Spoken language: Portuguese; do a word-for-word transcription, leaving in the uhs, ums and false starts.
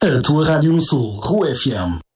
A tua Rádio no Sul, Rua F M.